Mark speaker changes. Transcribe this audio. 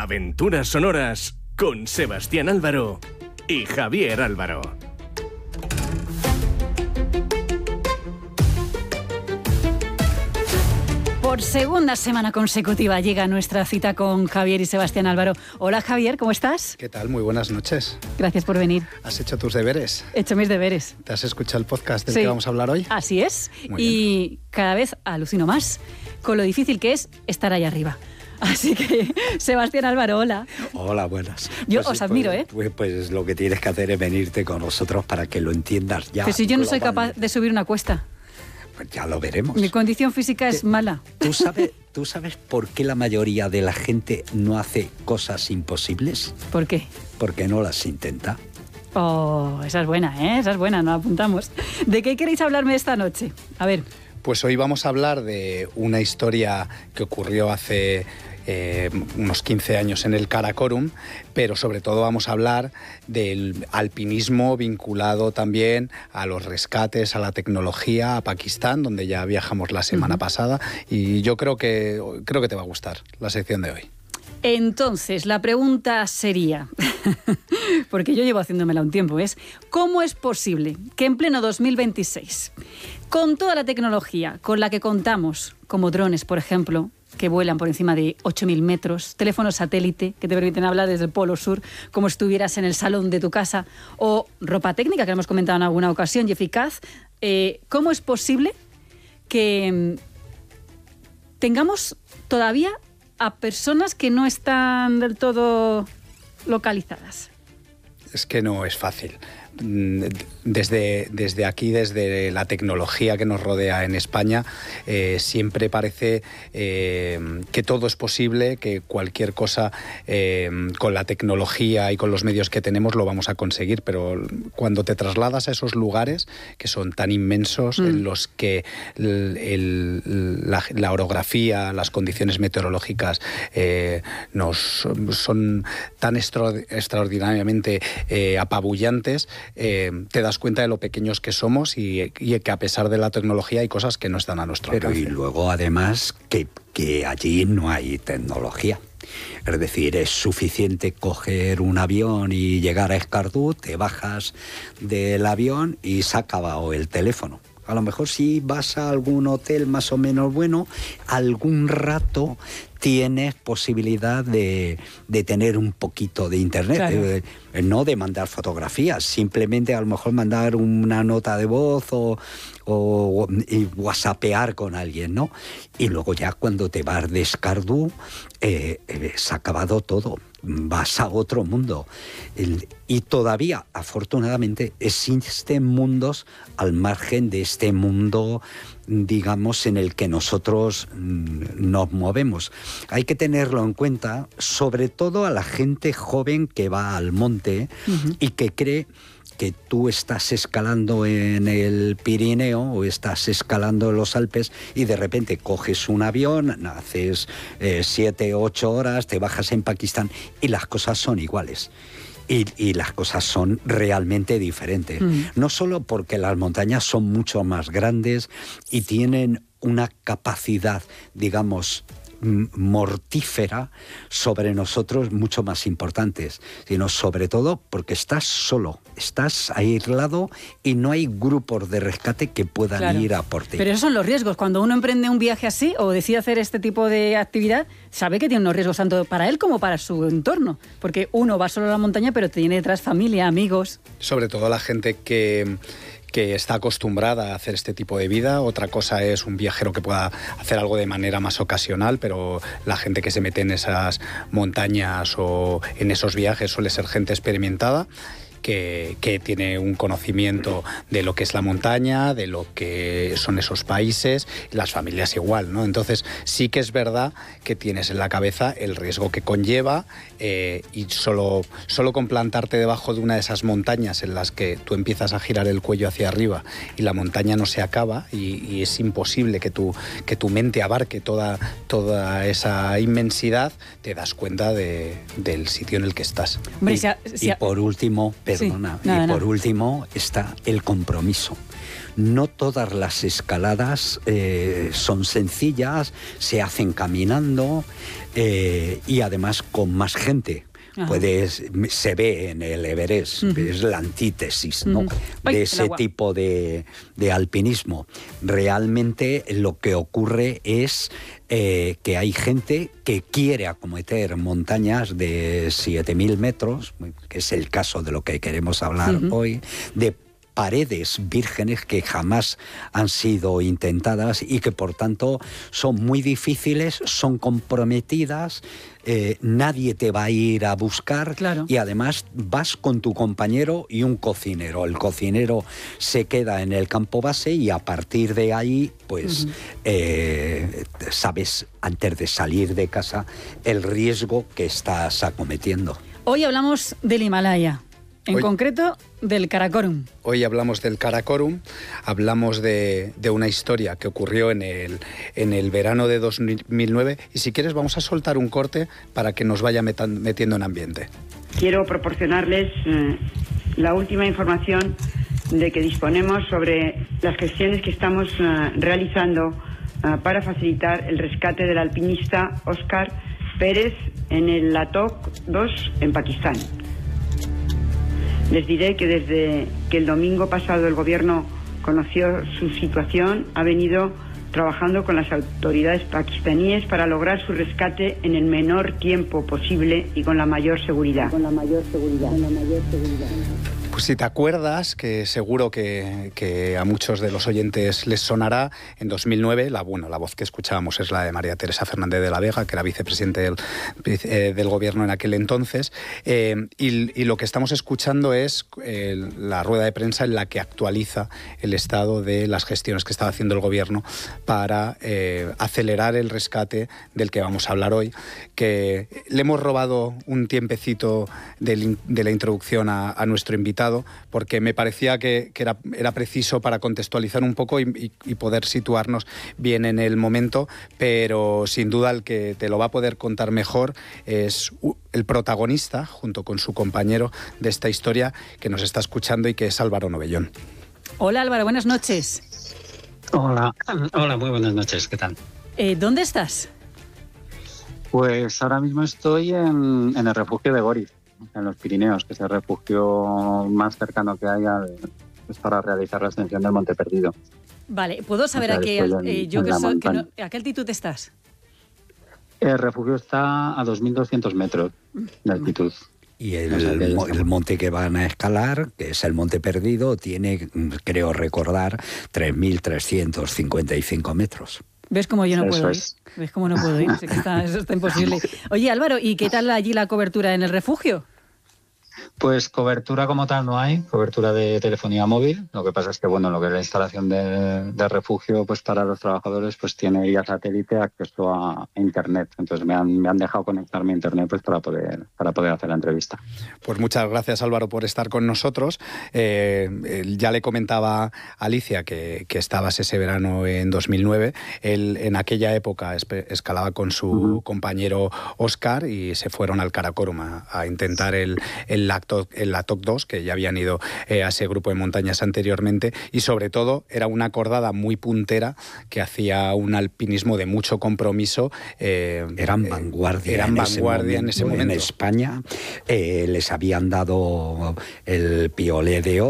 Speaker 1: Aventuras sonoras con Sebastián Álvaro y Javier Álvaro.
Speaker 2: Por segunda semana consecutiva llega nuestra cita con Javier y Sebastián Álvaro. Hola Javier, ¿cómo estás?
Speaker 3: ¿Qué tal? Muy buenas noches.
Speaker 2: Gracias por venir.
Speaker 3: ¿Has hecho tus deberes?
Speaker 2: He hecho mis deberes.
Speaker 3: ¿Te has escuchado el podcast del que vamos a hablar hoy?
Speaker 2: Así es.
Speaker 3: Muy
Speaker 2: y
Speaker 3: bien.
Speaker 2: Cada vez alucino más con lo difícil que es estar ahí arriba. Así que, Sebastián Álvaro, hola.
Speaker 4: Hola, buenas.
Speaker 2: Yo os admiro, ¿eh?
Speaker 4: Pues lo que tienes que hacer es venirte con nosotros para que lo entiendas ya.
Speaker 2: Pero si yo no soy capaz de subir una cuesta.
Speaker 4: Pues ya lo veremos.
Speaker 2: Mi condición física es mala.
Speaker 4: ¿Tú sabes por qué la mayoría de la gente no hace cosas imposibles?
Speaker 2: ¿Por qué?
Speaker 4: Porque no las intenta.
Speaker 2: Oh, esa es buena, ¿eh? Esa es buena, nos apuntamos. ¿De qué queréis hablarme esta noche? A ver.
Speaker 3: Pues hoy vamos a hablar de una historia que ocurrió hace unos 15 años en el Karakorum, pero sobre todo vamos a hablar del alpinismo vinculado también a los rescates, a la tecnología, a Pakistán, donde ya viajamos la semana pasada, y yo creo que te va a gustar la sección de hoy.
Speaker 2: Entonces, la pregunta sería, porque yo llevo haciéndomela un tiempo, es ¿cómo es posible que en pleno 2026, con toda la tecnología con la que contamos, como drones, por ejemplo, que vuelan por encima de 8.000 metros, teléfonos satélite que te permiten hablar desde el Polo Sur como estuvieras en el salón de tu casa, o ropa técnica que hemos comentado en alguna ocasión y eficaz, ¿cómo es posible que tengamos todavía a personas que no están del todo localizadas?
Speaker 3: Es que no es fácil. Desde aquí, desde la tecnología que nos rodea en España, siempre parece que todo es posible, que cualquier cosa con la tecnología y con los medios que tenemos lo vamos a conseguir, pero cuando te trasladas a esos lugares que son tan inmensos, en los que la orografía, las condiciones meteorológicas son tan extraordinariamente apabullantes, te das cuenta de lo pequeños que somos y que a pesar de la tecnología hay cosas que no están a nuestro alcance.
Speaker 4: Y luego además que allí no hay tecnología. Es decir, es suficiente coger un avión y llegar a Escardú, te bajas del avión y se ha acabado el teléfono. A lo mejor si vas a algún hotel más o menos bueno, algún rato tienes posibilidad de tener un poquito de internet, claro. No de mandar fotografías, simplemente a lo mejor mandar una nota de voz o whatsappear con alguien, ¿no? Y luego ya cuando te vas de Escardú, se ha acabado todo, vas a otro mundo. Y todavía, afortunadamente, existen mundos al margen de este mundo, digamos, en el que nosotros nos movemos. Hay que tenerlo en cuenta, sobre todo a la gente joven que va al monte y que cree que tú estás escalando en el Pirineo o estás escalando en los Alpes y de repente coges un avión, haces 7 o 8 horas, te bajas en Pakistán y las cosas son iguales. Y las cosas son realmente diferentes. No solo porque las montañas son mucho más grandes y tienen una capacidad, digamos, mortífera sobre nosotros mucho más importantes, sino sobre todo porque estás solo, estás aislado y no hay grupos de rescate que puedan ir a por ti.
Speaker 2: Pero esos son los riesgos. Cuando uno emprende un viaje así o decide hacer este tipo de actividad, sabe que tiene unos riesgos tanto para él como para su entorno, porque uno va solo a la montaña pero tiene detrás familia, amigos.
Speaker 3: Sobre todo la gente que está acostumbrada a hacer este tipo de vida. Otra cosa es un viajero que pueda hacer algo de manera más ocasional, pero la gente que se mete en esas montañas o en esos viajes suele ser gente experimentada, que tiene un conocimiento de lo que es la montaña, de lo que son esos países, y las familias igual, ¿no? Entonces sí que es verdad que tienes en la cabeza el riesgo que conlleva, y solo con plantarte debajo de una de esas montañas en las que tú empiezas a girar el cuello hacia arriba y la montaña no se acaba y es imposible que tu mente abarque toda esa inmensidad, te das cuenta del sitio en el que estás.
Speaker 4: Hombre, y por último, perdona, por último está el compromiso. no todas las escaladas son sencillas, se hacen caminando y además con más gente. Se ve en el Everest, es la antítesis, ¿no? de ese tipo de alpinismo. Realmente lo que ocurre es que hay gente que quiere acometer montañas de 7.000 metros, que es el caso de lo que queremos hablar hoy, de paredes vírgenes que jamás han sido intentadas y que por tanto son muy difíciles, son comprometidas, nadie te va a ir a buscar, claro. Y además vas con tu compañero y un cocinero. El cocinero se queda en el campo base y a partir de ahí pues sabes antes de salir de casa el riesgo que estás acometiendo.
Speaker 2: Hoy hablamos del Himalaya. En concreto, del Karakorum.
Speaker 3: Hoy hablamos del Karakorum, hablamos de una historia que ocurrió en el verano de 2009 y si quieres vamos a soltar un corte para que nos vaya metiendo en ambiente.
Speaker 5: Quiero proporcionarles la última información de que disponemos sobre las gestiones que estamos realizando para facilitar el rescate del alpinista Óscar Pérez en el Latok 2 en Pakistán. Les diré que desde que el domingo pasado el Gobierno conoció su situación, ha venido trabajando con las autoridades pakistaníes para lograr su rescate en el menor tiempo posible y con la mayor seguridad.
Speaker 3: Pues si te acuerdas, que seguro que a muchos de los oyentes les sonará, en 2009, la voz que escuchábamos es la de María Teresa Fernández de la Vega, que era vicepresidente del Gobierno en aquel entonces, y lo que estamos escuchando es la rueda de prensa en la que actualiza el estado de las gestiones que estaba haciendo el Gobierno para acelerar el rescate del que vamos a hablar hoy, que le hemos robado un tiempecito de la introducción a nuestro invitado, porque me parecía que era preciso para contextualizar un poco y poder situarnos bien en el momento, pero sin duda el que te lo va a poder contar mejor es el protagonista, junto con su compañero de esta historia, que nos está escuchando y que es Álvaro Novellón.
Speaker 2: Hola Álvaro, buenas noches.
Speaker 6: Hola, muy buenas noches, ¿qué tal?
Speaker 2: ¿Dónde estás?
Speaker 6: Pues ahora mismo estoy en el refugio de Goriz, en los Pirineos, que es el refugio más cercano que hay para realizar la ascensión del Monte Perdido.
Speaker 2: Vale, ¿puedo saber a qué altitud estás?
Speaker 6: El refugio está a 2.200 metros de altitud.
Speaker 4: Y el monte que van a escalar, que es el Monte Perdido, tiene, creo recordar, 3.355 metros.
Speaker 2: ¿Ves cómo yo no puedo ir? ¿Ves cómo no puedo ir? Sé que eso está imposible. Oye, Álvaro, ¿y qué tal allí la cobertura en el refugio?
Speaker 6: Pues cobertura como tal no hay, cobertura de telefonía móvil. Lo que pasa es que, bueno, lo que es la instalación de refugio, pues para los trabajadores, pues tiene vía satélite acceso a internet. Entonces me han dejado conectarme a internet pues para poder hacer la entrevista.
Speaker 3: Pues muchas gracias, Álvaro, por estar con nosotros. Ya le comentaba a Alicia que estabas ese verano en 2009. Él en aquella época escalaba con su compañero Óscar y se fueron al Karakorum a intentar el Latok 2, que ya habían ido a ese grupo de montañas anteriormente, y sobre todo era una cordada muy puntera que hacía un alpinismo de mucho compromiso.
Speaker 4: Eran vanguardia en ese momento. En España les habían dado el Piolet de Oro